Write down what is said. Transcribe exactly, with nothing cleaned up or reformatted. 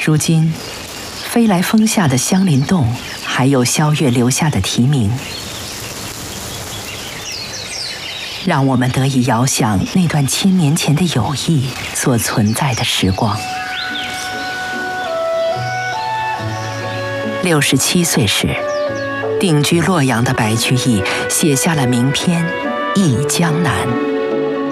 如今，飞来峰下的香林洞，还有萧月留下的题名，让我们得以遥想那段千年前的友谊所存在的时光。六十七岁时，定居洛阳的白居易写下了名篇《忆江南》。